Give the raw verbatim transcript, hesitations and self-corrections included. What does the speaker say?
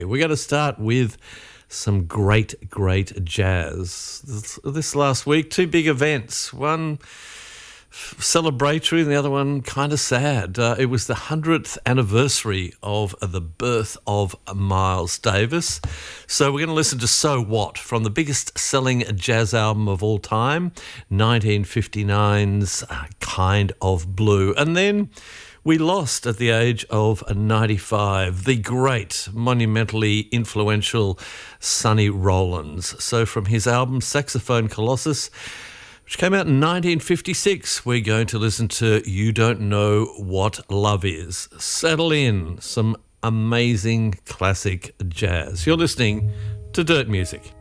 We're going to start with some great, great jazz. This, this last week, two big events. One celebratory and the other one kind of sad. Uh, it was the hundredth anniversary of the birth of Miles Davis. So we're going to listen to So What from the biggest selling jazz album of all time, nineteen fifty-nine's uh, Kind of Blue. And then we lost at the age of ninety-five the great, monumentally influential Sonny Rollins. So from his album Saxophone Colossus, which came out in nineteen fifty-six, we're going to listen to You Don't Know What Love Is. Settle in, some amazing classic jazz. You're listening to Dirt Music.